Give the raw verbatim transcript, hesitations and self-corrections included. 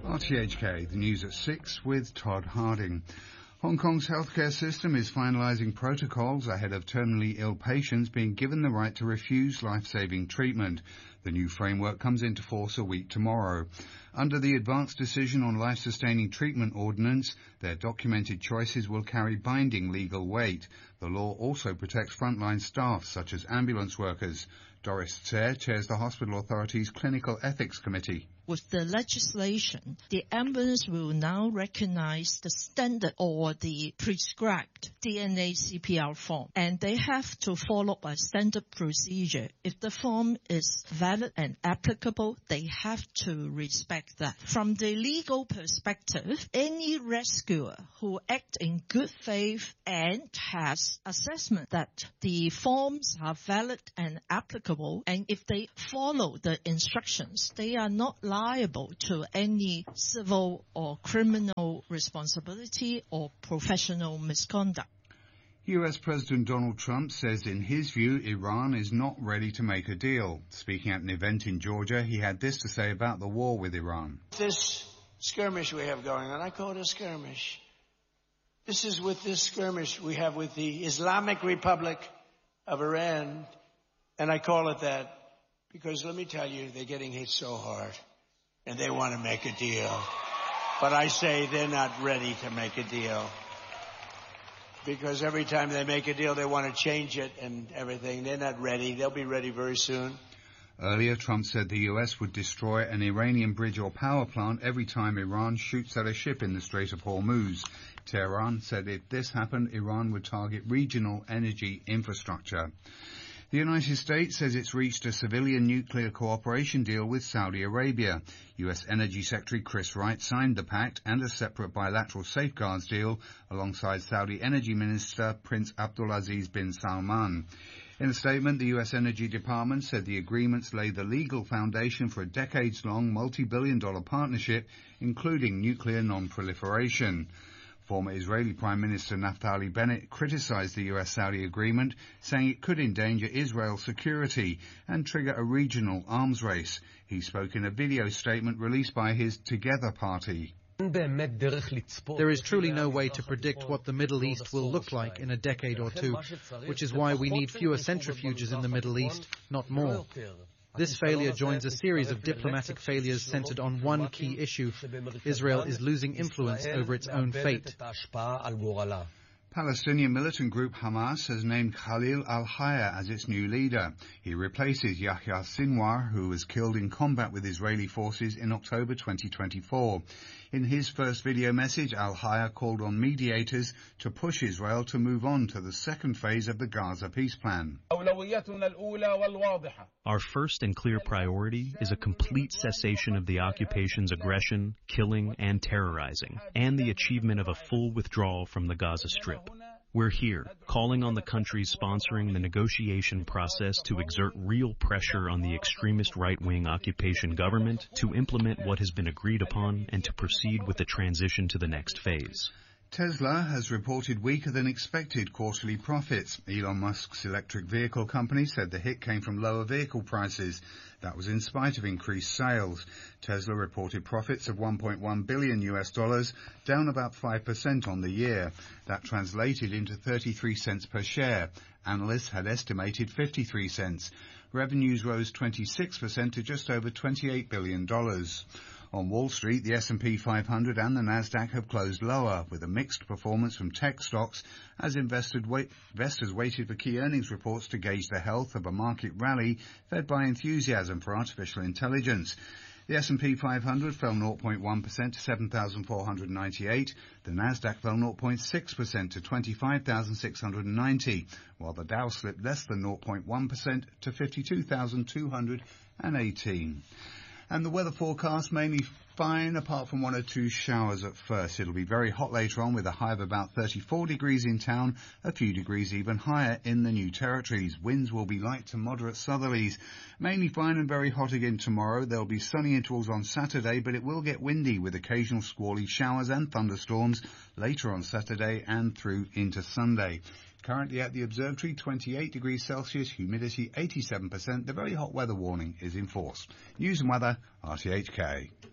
R T H K, the news at six with Todd Harding. Hong Kong's healthcare system is finalising protocols ahead of terminally ill patients being given the right to refuse life-saving treatment. The new framework comes into force a week tomorrow. Under the Advanced Decision on Life-Sustaining Treatment Ordinance, their documented choices will carry binding legal weight. The law also protects frontline staff, such as ambulance workers. Doris Tse chairs the Hospital Authority's Clinical Ethics Committee. With the legislation, the ambulance will now recognize the standard or the prescribed D N A C P R form, and they have to follow a standard procedure. If the form is valid and applicable, they have to respect that. From the legal perspective, any rescuer who acts in good faith and has assessment that the forms are valid and applicable, and if they follow the instructions, they are not liable to any civil or criminal responsibility or professional misconduct. U S President Donald Trump says in his view Iran is not ready to make a deal. Speaking at an event in Georgia, he had this to say about the war with Iran. This skirmish we have going on, I call it a skirmish. This is with this skirmish we have with the Islamic Republic of Iran, and I call it that because let me tell you, they're getting hit so hard. And they want to make a deal. But I say they're not ready to make a deal. Because every time they make a deal, they want to change it and everything. They're not ready. They'll be ready very soon. Earlier, Trump said the U S would destroy an Iranian bridge or power plant every time Iran shoots at a ship in the Strait of Hormuz. Tehran said if this happened, Iran would target regional energy infrastructure. The United States says it's reached a civilian nuclear cooperation deal with Saudi Arabia. U S Energy Secretary Chris Wright signed the pact and a separate bilateral safeguards deal alongside Saudi Energy Minister Prince Abdulaziz bin Salman. In a statement, the U S Energy Department said the agreements lay the legal foundation for a decades-long multi-billion dollar partnership, including nuclear non-proliferation. Former Israeli Prime Minister Naftali Bennett criticized the U S-Saudi agreement, saying it could endanger Israel's security and trigger a regional arms race. He spoke in a video statement released by his Together party. There is truly no way to predict what the Middle East will look like in a decade or two, which is why we need fewer centrifuges in the Middle East, not more. This failure joins a series of diplomatic failures centered on one key issue. Israel is losing influence over its own fate. Palestinian militant group Hamas has named Khalil al-Hayya as its new leader. He replaces Yahya Sinwar, who was killed in combat with Israeli forces in October twenty twenty-four. In his first video message, al-Hayya called on mediators to push Israel to move on to the second phase of the Gaza peace plan. Our first and clear priority is a complete cessation of the occupation's aggression, killing, and terrorizing, and the achievement of a full withdrawal from the Gaza Strip. We're here, calling on the countries sponsoring the negotiation process to exert real pressure on the extremist right-wing occupation government to implement what has been agreed upon and to proceed with the transition to the next phase. Tesla has reported weaker than expected quarterly profits. Elon Musk's electric vehicle company said the hit came from lower vehicle prices. That was in spite of increased sales. Tesla reported profits of one point one billion U S dollars, down about five percent on the year. That translated into thirty-three cents per share. Analysts had estimated fifty-three cents. Revenues rose twenty-six percent to just over twenty-eight billion dollars. On Wall Street, the S and P five hundred and the Nasdaq have closed lower, with a mixed performance from tech stocks as investors waited for key earnings reports to gauge the health of a market rally fed by enthusiasm for artificial intelligence. The S and P five hundred fell zero point one percent to seven thousand four hundred ninety-eight. The Nasdaq fell zero point six percent to twenty-five thousand six hundred ninety, while the Dow slipped less than zero point one percent to fifty-two thousand two hundred eighteen. And the weather forecast mainly fine, apart from one or two showers at first. It'll be very hot later on with a high of about thirty-four degrees in town, a few degrees even higher in the New Territories. Winds will be light to moderate southerlies. Mainly fine and very hot again tomorrow. There'll be sunny intervals on Saturday, but it will get windy with occasional squally showers and thunderstorms later on Saturday and through into Sunday. Currently at the observatory, twenty-eight degrees Celsius, humidity eighty-seven percent. The very hot weather warning is in force. News and weather, R T H K.